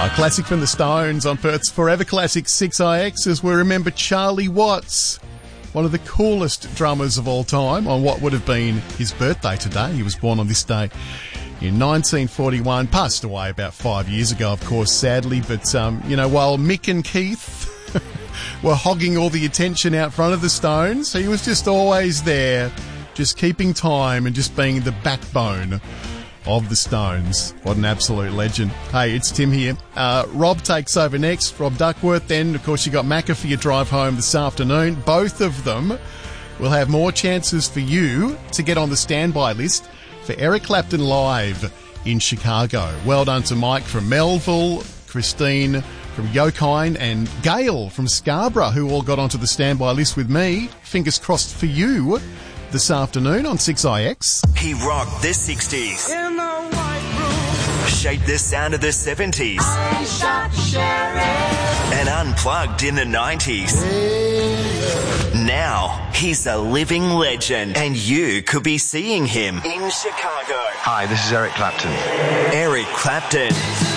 Classic from the Stones on Perth's Forever Classic 6IX as we remember Charlie Watts, one of the coolest drummers of all time, on what would have been his birthday today. He was born on this day in 1941, passed away about 5 years ago, of course, sadly. But, while Mick and Keith were hogging all the attention out front of the Stones, he was just always there, just keeping time and just being the backbone of the Stones. What an absolute legend. Hey, it's Tim here. Rob takes over next. Rob Duckworth. Then, of course, you got Macca for your drive home this afternoon. Both of them will have more chances for you to get on the standby list for Eric Clapton Live in Chicago. Well done to Mike from Melville, Christine from Yokine, and Gail from Scarborough, who all got onto the standby list with me. Fingers crossed for you this afternoon on 6IX. He rocked the 60s. In the white room. Shaped the sound of the 70s. I shot sheriff. And unplugged in the 90s. Hey. Now, he's a living legend, and you could be seeing him in Chicago. Hi, this is Eric Clapton. Eric Clapton.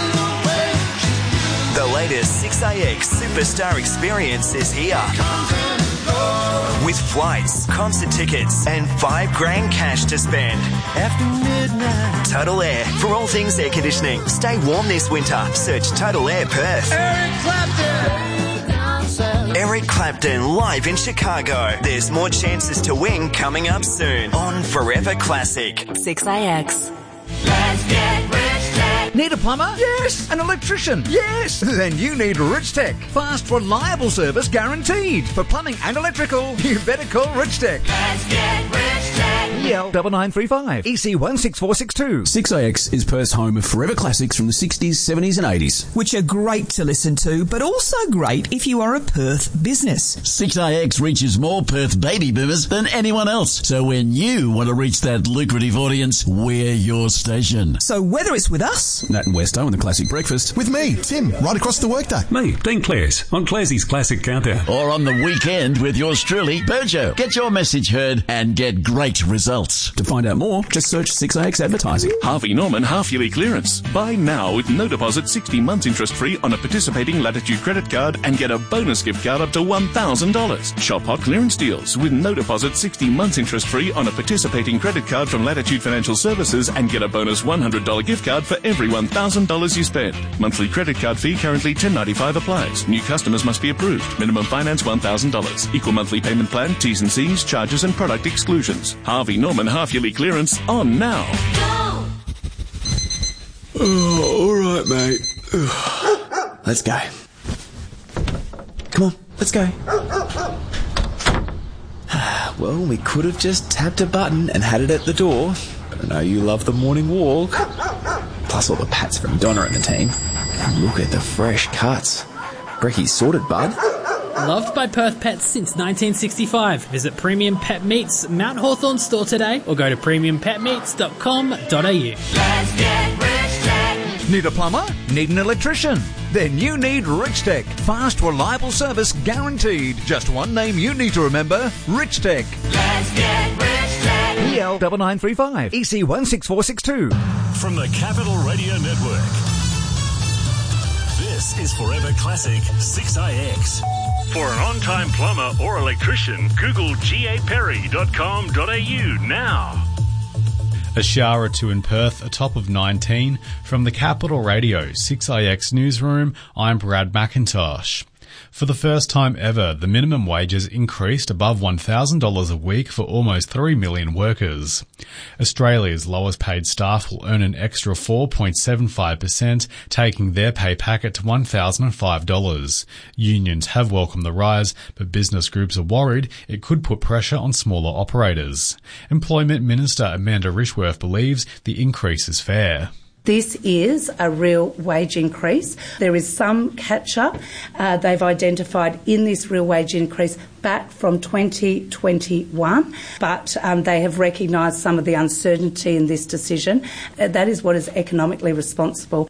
The latest 6IX Superstar Experience is here. With flights, concert tickets, and $5,000 cash to spend. After midnight. Total Air. For all things air conditioning. Stay warm this winter. Search Total Air Perth. Eric Clapton. Eric Clapton live in Chicago. There's more chances to win coming up soon on Forever Classic. 6IX. Let's get rich. Need a plumber? Yes. An electrician? Yes. Then you need Rich Tech. Fast, reliable service guaranteed. For plumbing and electrical, you better call Rich Tech. Let's get Rich Tech. EL 9935 EC 16462. 6IX is Perth's home of forever classics from the 60s, 70s and 80s. Which are great to listen to, but also great if you are a Perth business. 6IX reaches more Perth baby boomers than anyone else. So when you want to reach that lucrative audience, we're your station. So whether it's with us, Nat and Westo and the Classic Breakfast. With me, Tim, right across the workday. Me, Dean Clares, on Clarsey's Classic Countdown. Or on the weekend with yours truly, Burjo. Get your message heard and get great results. To find out more, just search 6IX Advertising. Harvey Norman half-yearly clearance. Buy now with no deposit, 60 months interest-free on a participating Latitude credit card and get a bonus gift card up to $1,000. Shop hot clearance deals with no deposit, 60 months interest-free on a participating credit card from Latitude Financial Services and get a bonus $100 gift card for every $1,000 you spend. Monthly credit card fee currently $10.95 applies. New customers must be approved. Minimum finance $1,000. Equal monthly payment plan, T's and C's, charges and product exclusions. Harvey Norman half-yearly clearance on now. Go! Oh, all right, mate. Let's go. Come on, let's go. Well, we could have just tapped a button and had it at the door, but I know you love the morning walk. Plus all the pats from Donna and the team. And look at the fresh cuts. Brecky's sorted, bud. Loved by Perth pets since 1965. Visit Premium Pet Meats Mount Hawthorn store today or go to premiumpetmeats.com.au. Let's get Rich Tech. Need a plumber? Need an electrician? Then you need Rich Tech. Fast, reliable service guaranteed. Just one name you need to remember, Rich Tech. Let's get Rich Tech. EL 9935 EC 16462. From the Capital Radio Network, this is Forever Classic 6IX. For an on-time plumber or electrician, Google gaperry.com.au now. A shower or two in Perth, a top of 19. From the Capital Radio 6IX Newsroom, I'm Brad McIntosh. For the first time ever, the minimum wages increased above $1,000 a week for almost 3 million workers. Australia's lowest paid staff will earn an extra 4.75%, taking their pay packet to $1,005. Unions have welcomed the rise, but business groups are worried it could put pressure on smaller operators. Employment Minister Amanda Rishworth believes the increase is fair. This is a real wage increase. There is some catch-up they've identified in this real wage increase back from 2021, but they have recognised some of the uncertainty in this decision. That is what is economically responsible.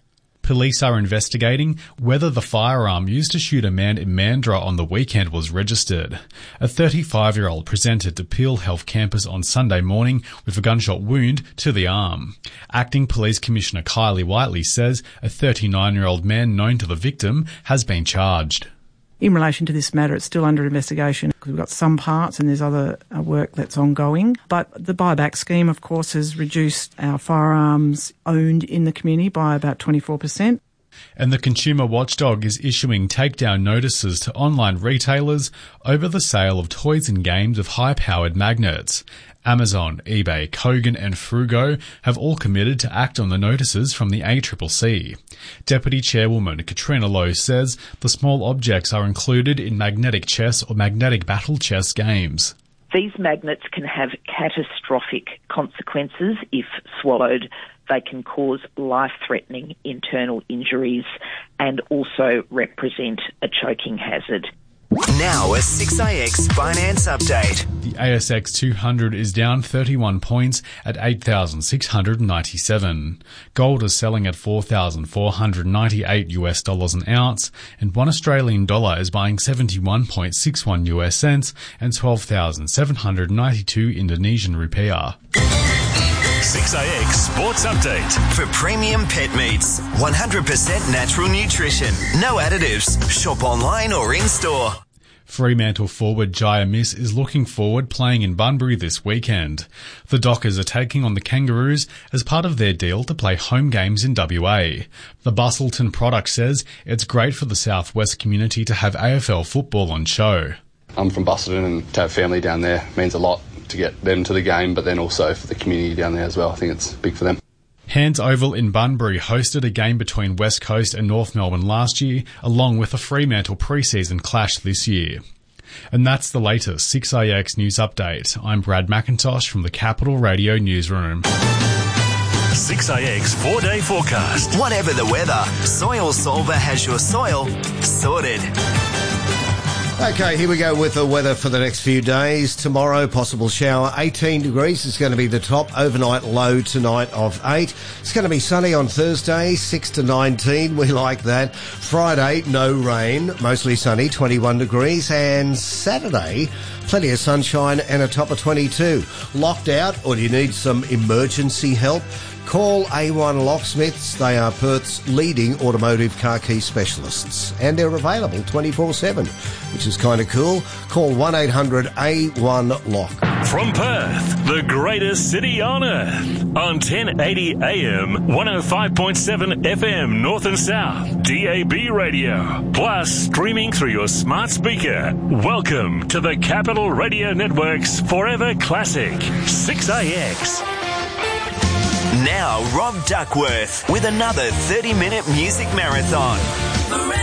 Police are investigating whether the firearm used to shoot a man in Mandurah on the weekend was registered. A 35-year-old presented to Peel Health Campus on Sunday morning with a gunshot wound to the arm. Acting Police Commissioner Kylie Whiteley says a 39-year-old man known to the victim has been charged. In relation to this matter, it's still under investigation because we've got some parts and there's other work that's ongoing. But the buyback scheme, of course, has reduced our firearms owned in the community by about 24%. And the consumer watchdog is issuing takedown notices to online retailers over the sale of toys and games with high-powered magnets. Amazon, eBay, Kogan and Frugo have all committed to act on the notices from the ACCC. Deputy Chairwoman Katrina Lowe says the small objects are included in magnetic chess or magnetic battle chess games. These magnets can have catastrophic consequences if swallowed. They can cause life-threatening internal injuries and also represent a choking hazard. Now a 6IX finance update. The ASX 200 is down 31 points at 8,697. Gold is selling at $4,498 an ounce, and $1 Australian dollar is buying 71.61 US cents and 12,792 Indonesian rupiah. 6IX Sports Update. For premium pet meats, 100% natural nutrition, no additives. Shop online or in-store. Fremantle forward Jaya Miss is looking forward playing in Bunbury this weekend. The Dockers are taking on the Kangaroos as part of their deal to play home games in WA. The Bustleton product says it's great for the southwest community to have AFL football on show. I'm from Bustleton, and to have family down there means a lot to get them to the game, but then also for the community down there as well. I think it's big for them. Hands Oval in Bunbury hosted a game between West Coast and North Melbourne last year, along with a Fremantle pre-season clash this year. And that's the latest 6IX News Update. I'm Brad McIntosh from the Capital Radio Newsroom. 6IX 4-day forecast. Whatever the weather, Soil Solver has your soil sorted. Okay, here we go with the weather for the next few days. Tomorrow, possible shower, 18 degrees is going to be the top. Overnight low tonight of 8. It's going to be sunny on Thursday, 6 to 19. We like that. Friday, no rain, mostly sunny, 21 degrees. And Saturday, plenty of sunshine and a top of 22. Locked out, or do you need some emergency help? Call A1 Locksmiths. They are Perth's leading automotive car key specialists, and they're available 24/7, which is kind of cool. Call 1-800-A1-LOCK. From Perth, the greatest city on earth, on 1080 AM, 105.7 FM North and South, DAB radio, plus streaming through your smart speaker. Welcome to the Capital Radio Network's Forever Classic, 6IX. Now, Rob Duckworth with another 30-minute music marathon.